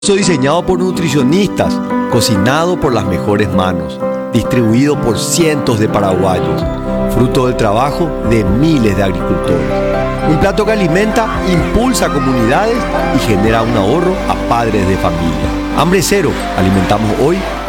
Diseñado por nutricionistas, cocinado por las mejores manos, distribuido por cientos de paraguayos, fruto del trabajo de miles de agricultores. Un plato que alimenta, impulsa comunidades y genera un ahorro a padres de familia. Hambre Cero, alimentamos hoy